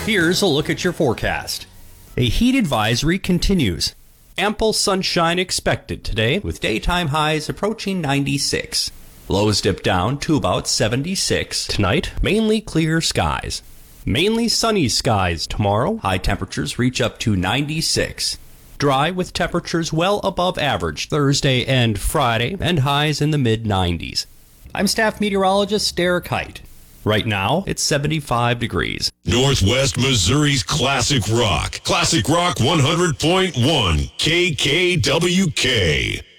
Here's a look at your forecast. A heat advisory continues. Ample sunshine expected today with daytime highs approaching 96. Lows dip down to about 76. Tonight, mainly clear skies. Mainly sunny skies tomorrow. High temperatures reach up to 96. Dry with temperatures well above average Thursday and Friday and highs in the mid-90s. I'm staff meteorologist Derek Height. Right now, it's 75 degrees. Northwest Missouri's Classic Rock. Classic Rock 100.1 KKWK.